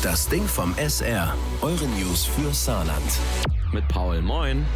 Das Ding vom SR. Eure News für Saarland. Mit Paul. Moin.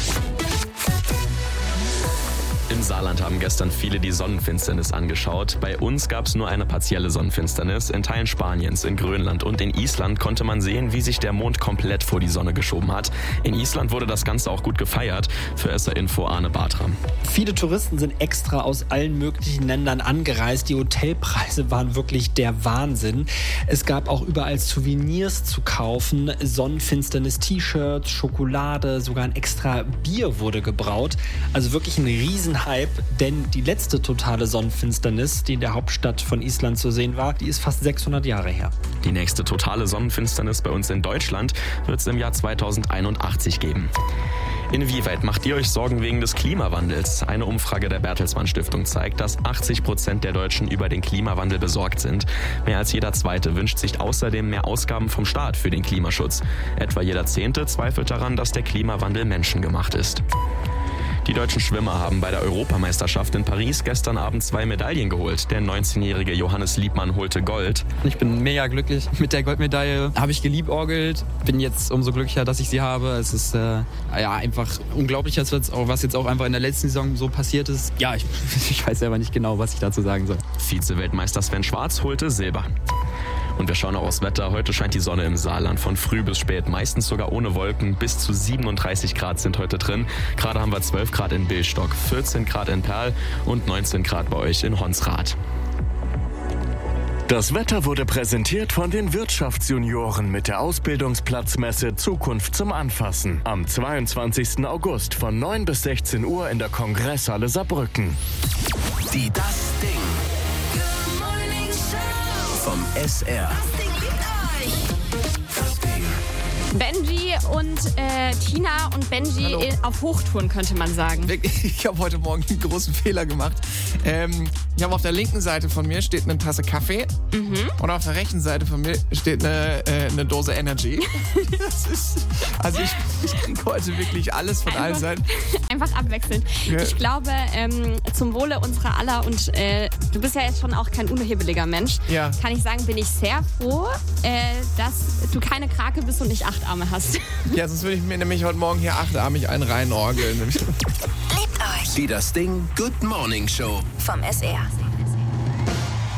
Im Saarland haben gestern viele die Sonnenfinsternis angeschaut. Bei uns gab es nur eine partielle Sonnenfinsternis. In Teilen Spaniens, in Grönland und in Island konnte man sehen, wie sich der Mond komplett vor die Sonne geschoben hat. In Island wurde das Ganze auch gut gefeiert. Für SR Info Arne Bartram. Viele Touristen sind extra aus allen möglichen Ländern angereist. Die Hotelpreise waren wirklich der Wahnsinn. Es gab auch überall Souvenirs zu kaufen. Sonnenfinsternis-T-Shirts, Schokolade, sogar ein extra Bier wurde gebraut. Also wirklich ein Riesenhype, denn die letzte totale Sonnenfinsternis, die in der Hauptstadt von Island zu sehen war, die ist fast 600 Jahre her. Die nächste totale Sonnenfinsternis bei uns in Deutschland wird es im Jahr 2081 geben. Inwieweit macht ihr euch Sorgen wegen des Klimawandels? Eine Umfrage der Bertelsmann Stiftung zeigt, dass 80% der Deutschen über den Klimawandel besorgt sind. Mehr als jeder Zweite wünscht sich außerdem mehr Ausgaben vom Staat für den Klimaschutz. Etwa jeder Zehnte zweifelt daran, dass der Klimawandel menschengemacht ist. Die deutschen Schwimmer haben bei der Europameisterschaft in Paris gestern Abend 2 Medaillen geholt. Der 19-jährige Johannes Liebmann holte Gold. Ich bin mega glücklich mit der Goldmedaille. Habe ich geliebäugelt. Bin jetzt umso glücklicher, dass ich sie habe. Es ist einfach unglaublich, was jetzt auch einfach in der letzten Saison so passiert ist. Ja, ich weiß selber nicht genau, was ich dazu sagen soll. Vize-Weltmeister Sven Schwarz holte Silber. Und wir schauen auch aufs Wetter. Heute scheint die Sonne im Saarland von früh bis spät, meistens sogar ohne Wolken. Bis zu 37 Grad sind heute drin. Gerade haben wir 12 Grad in Billstock, 14 Grad in Perl und 19 Grad bei euch in Honsrath. Das Wetter wurde präsentiert von den Wirtschaftsjunioren mit der Ausbildungsplatzmesse Zukunft zum Anfassen. Am 22. August von 9 bis 16 Uhr in der Kongresshalle Saarbrücken. Die Das Ding vom SR. Benji und Tina und Benji Hallo. Auf Hochtouren, könnte man sagen. Ich habe heute Morgen einen großen Fehler gemacht. Ich habe auf der linken Seite von mir steht eine Tasse Kaffee und auf der rechten Seite von mir steht eine Dose Energy. Ich kriege heute wirklich alles von allen Seiten. Einfach abwechselnd. Ja. Ich glaube, zum Wohle unserer aller und du bist ja jetzt schon auch kein unhebeliger Mensch, Ja. kann ich sagen, bin ich sehr froh, dass du keine Krake bist und nicht 8 Arme hast. Ja, sonst würde ich mir nämlich heute Morgen hier achtarmig einen reinorgeln. Die Das Ding Good Morning Show vom SR.